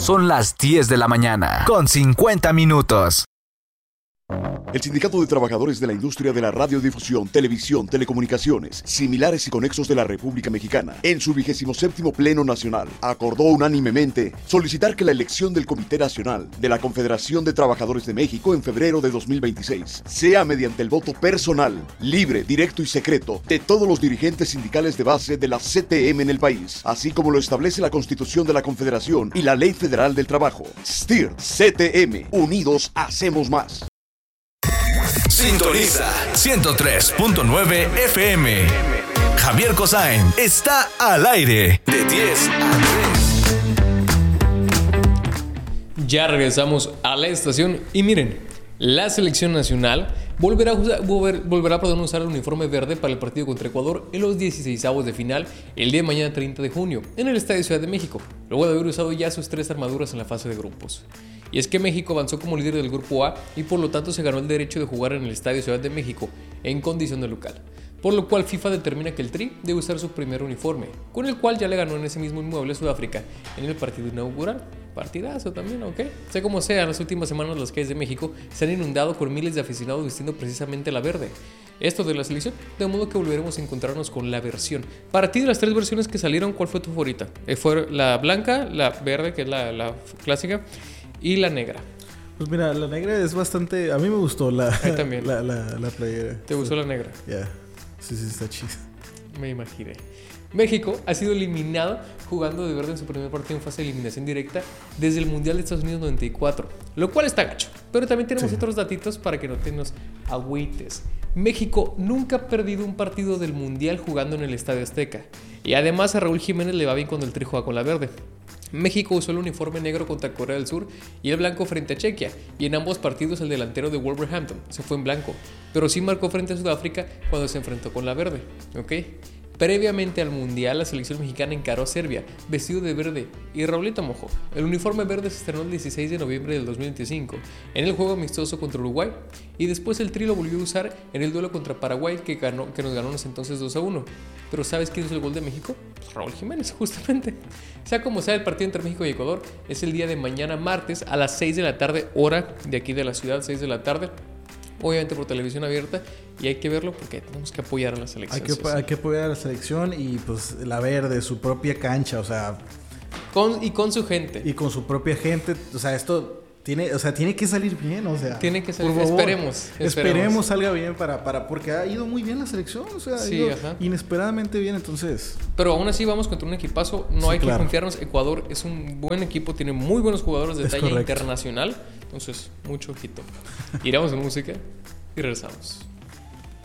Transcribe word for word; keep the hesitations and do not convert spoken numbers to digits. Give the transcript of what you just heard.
Son las diez de la mañana, con cincuenta minutos. El Sindicato de Trabajadores de la Industria de la Radiodifusión, Televisión, Telecomunicaciones, Similares y Conexos de la República Mexicana, en su vigésimo séptimo Pleno Nacional, acordó unánimemente solicitar que la elección del Comité Nacional de la Confederación de Trabajadores de México en febrero de dos mil veintiséis sea mediante el voto personal, libre, directo y secreto de todos los dirigentes sindicales de base de la C T M en el país, así como lo establece la Constitución de la Confederación y la Ley Federal del Trabajo. S T I R, C T M, unidos hacemos más. Sintoniza ciento tres punto nueve F M. Javier Cosain está al aire de diez a tres. Ya regresamos a la estación y miren, la selección nacional volverá a, usar, volver, volverá a usar el uniforme verde para el partido contra Ecuador en los dieciseisavos de final el día de mañana treinta de junio en el Estadio Ciudad de México, luego de haber usado ya sus tres armaduras en la fase de grupos. Y es que México avanzó como líder del grupo A y por lo tanto se ganó el derecho de jugar en el Estadio Ciudad de México en condición de local, por lo cual FIFA determina que el Tri debe usar su primer uniforme, con el cual ya le ganó en ese mismo inmueble a Sudáfrica en el partido inaugural. Partidazo también, ¿ok? Sea como sea, en las últimas semanas las calles de México se han inundado con miles de aficionados vistiendo precisamente la verde. Esto de la selección, de modo que volveremos a encontrarnos con la versión. Para ti, de las tres versiones que salieron, ¿cuál fue tu favorita? Eh, fue la blanca, la verde, que es la, la clásica, y la negra. Pues mira, la negra es bastante... A mí me gustó la, también. la, la, la playera. ¿Te gustó la negra? Ya. Yeah. Sí, sí, está chido. Me imaginé. México ha sido eliminado jugando de verde en su primer partido en fase de eliminación directa desde el Mundial de Estados Unidos noventa y cuatro, lo cual está gacho. Pero también tenemos sí. otros datitos para que no te nos agüites. México nunca ha perdido un partido del Mundial jugando en el Estadio Azteca. Y además a Raúl Jiménez le va bien cuando el Tri juega con la verde. México usó el uniforme negro contra Corea del Sur y el blanco frente a Chequia, y en ambos partidos el delantero de Wolverhampton se fue en blanco, pero sí marcó frente a Sudáfrica cuando se enfrentó con la verde, ¿ok? Previamente al Mundial, la selección mexicana encaró a Serbia, vestido de verde, y Raulito mojó. El uniforme verde se estrenó el dieciséis de noviembre del dos mil veinticinco, en el juego amistoso contra Uruguay, y después el Tri lo volvió a usar en el duelo contra Paraguay, que, ganó, que nos ganó en ese entonces dos a uno. Pero ¿sabes quién hizo el gol de México? Pues Raúl Jiménez, justamente. Sea como sea, el partido entre México y Ecuador es el día de mañana martes a las seis de la tarde, hora de aquí de la ciudad, seis de la tarde. Obviamente por televisión abierta, y hay que verlo porque tenemos que apoyar a la selección. Hay que, hay que apoyar a la selección y pues la verde, su propia cancha, o sea... Con, y con su gente. Y con su propia gente, o sea, esto tiene, o sea, tiene que salir bien, o sea... Tiene que salir, por favor, esperemos, esperemos. Esperemos salga bien para, para... Porque ha ido muy bien la selección, o sea, sí, ha ido ajá. inesperadamente bien, entonces... Pero aún así vamos contra un equipazo, no sí, hay claro. que confiarnos. Ecuador es un buen equipo, tiene muy buenos jugadores de es talla correcto. internacional, entonces, mucho ojito. Iremos en música y regresamos.